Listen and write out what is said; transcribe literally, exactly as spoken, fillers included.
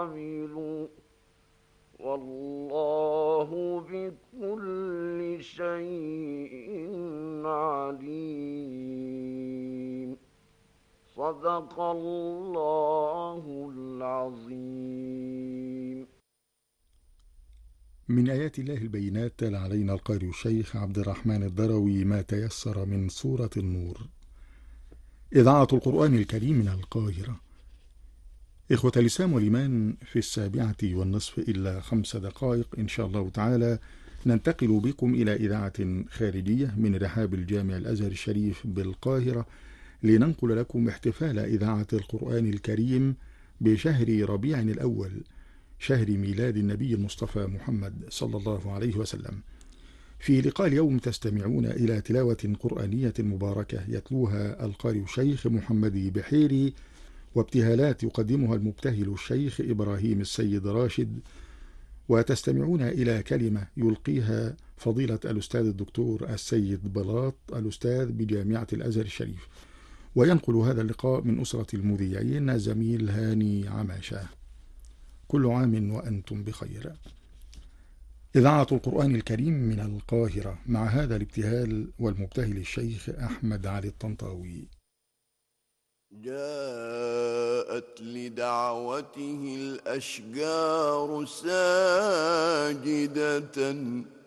عملوا والله بكل شيء عليم. صدق الله العظيم. من آيات الله البينات تلا علينا القارئ الشيخ عبد الرحمن الدروي ما تيسر من سورة النور. إذاعة القرآن الكريم من القاهرة. إخوة الإسلام والإيمان، في السابعة والنصف إلا خمس دقائق إن شاء الله تعالى ننتقل بكم إلى إذاعة خارجية من رحاب الجامع الأزهر الشريف بالقاهرة، لننقل لكم احتفال إذاعة القرآن الكريم بشهر ربيع الأول، شهر ميلاد النبي المصطفى محمد صلى الله عليه وسلم. في لقاء اليوم تستمعون إلى تلاوة قرآنية مباركة يتلوها القارئ الشيخ محمد بحيري، وابتهالات يقدمها المبتهل الشيخ إبراهيم السيد راشد، وتستمعون إلى كلمة يلقيها فضيلة الأستاذ الدكتور السيد بلاط، الأستاذ بجامعة الأزهر الشريف. وينقل هذا اللقاء من أسرة المذيعين زميل هاني عماشة. كل عام وأنتم بخير. إذاعة القرآن الكريم من القاهرة، مع هذا الابتهال والمبتهل الشيخ أحمد علي الطنطاوي. جاءت لدعوته الأشجار ساجدة